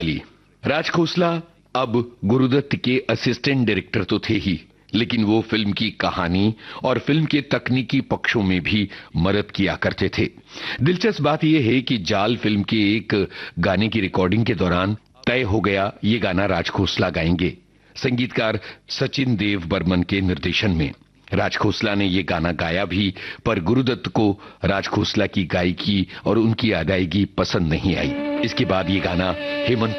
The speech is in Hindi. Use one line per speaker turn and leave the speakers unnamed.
राज खोसला अब गुरुदत्त के असिस्टेंट डायरेक्टर तो थे ही, लेकिन वो फिल्म की कहानी और फिल्म के तकनीकी पक्षों में भी मदद किया करते थे। दिलचस्प बात यह है कि जाल फिल्म के एक गाने की रिकॉर्डिंग के दौरान तय हो गया ये गाना राज खोसला गाएंगे, संगीतकार सचिन देव बर्मन के निर्देशन में। राज खोसला ने ये गाना गाया भी, पर गुरुदत्त को राज खोसला की गायकी और उनकी अदायगी पसंद नहीं आई। इसके बाद ये गाना हेमंत